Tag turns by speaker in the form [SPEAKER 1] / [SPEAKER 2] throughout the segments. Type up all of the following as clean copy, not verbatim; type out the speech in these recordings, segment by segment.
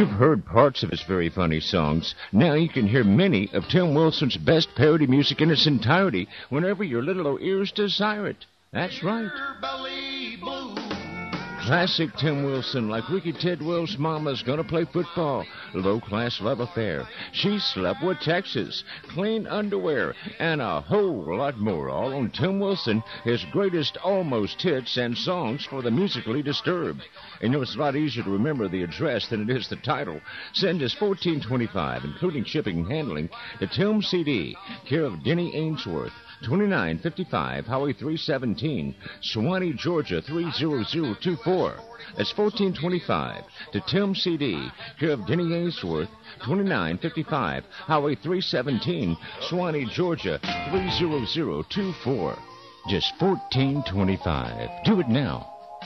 [SPEAKER 1] You've heard parts of his very funny songs. Now you can hear many of Tim Wilson's best parody music in its entirety whenever your little old ears desire it. That's right. Classic Tim Wilson, like Ricky Tidwell's Mama's Gonna Play Football, Low Class Love Affair, She Slept with Texas, Clean Underwear, and a whole lot more, all on Tim Wilson, his greatest almost hits and songs for the musically disturbed. And it's a lot easier to remember the address than it is the title. Send us $14.25, including shipping and handling, to Tim CD, care of Denny Ainsworth, 2955 Highway 317, Suwanee, Georgia 30024. That's $14.25 to Tim CD, care of Denny Ainsworth, 2955 Highway 317, Suwanee, Georgia 30024. Just $14.25. Do it now.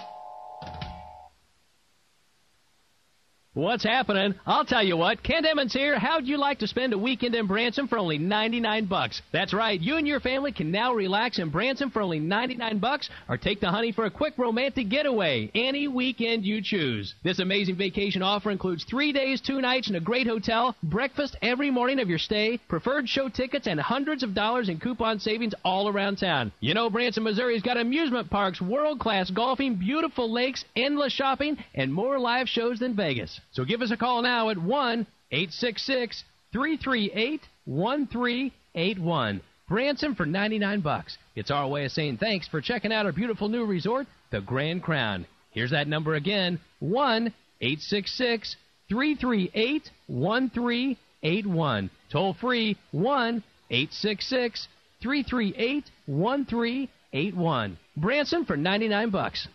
[SPEAKER 2] What's happening? I'll tell you what. Kent Emmons here. How'd you like to spend a weekend in Branson for only $99? That's right. You and your family can now relax in Branson for only $99 or take the honey for a quick romantic getaway any weekend you choose. This amazing vacation offer includes 3 days, 2 nights in a great hotel, breakfast every morning of your stay, preferred show tickets, and hundreds of dollars in coupon savings all around town. You know Branson, Missouri's got amusement parks, world-class golfing, beautiful lakes, endless shopping, and more live shows than Vegas. So give us a call now at 1-866-338-1381. Branson for $99. It's our way of saying thanks for checking out our beautiful new resort, the Grand Crown. Here's that number again, 1-866-338-1381. Toll free, 1-866-338-1381. Branson for $99.